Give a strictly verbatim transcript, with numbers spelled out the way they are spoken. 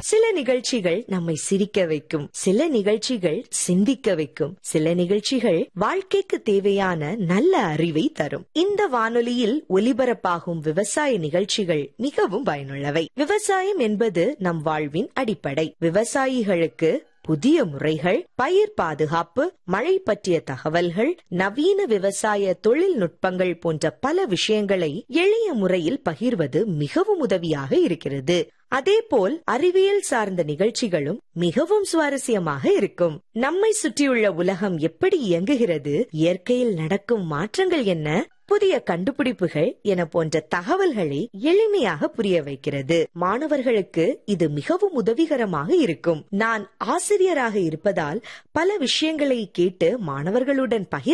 சில நிகழ்ச்சிகள் நம்மை சிரிக்க வைக்கும், சில நிகழ்ச்சிகள் சிந்திக்க வைக்கும், சில நிகழ்ச்சிகள் வாழ்க்கைக்கு தேவையான நல்ல அறிவை தரும். இந்த வானொலியில் ஒலிபரப்பாகும் விவசாய நிகழ்ச்சிகள் மிகவும் பயனுள்ளவை. விவசாயம் என்பது நம் வாழ்வின் அடிப்படை. விவசாயிகளுக்கு புதிய முறைகள், பயிர் பாதுகாப்பு, மழை பற்றிய தகவல்கள், நவீன விவசாய தொழில்நுட்பங்கள் போன்ற பல விஷயங்களை எளிய முறையில் பகிர்வது மிகவும் உதவியாக இருக்கிறது. அதேபோல் அறிவியல் சார்ந்த நிகழ்ச்சிகளும் மிகவும் சுவாரஸ்யமாக இருக்கும். நம்மை சுற்றியுள்ள உலகம் எப்படி இயங்குகிறது, இயற்கையில் நடக்கும் மாற்றங்கள் என்ன, புதிய கண்டுபிடிப்புகள் என போன்ற தகவல்களை எளிமையாக புரிய வைக்கிறது. மாணவர்களுக்கு இது மிகவும் உதவிகரமாக இருக்கும். நான் ஆசிரியராக இருப்பதால் பல விஷயங்களை கேட்டு மாணவர்களுடன் பகிர்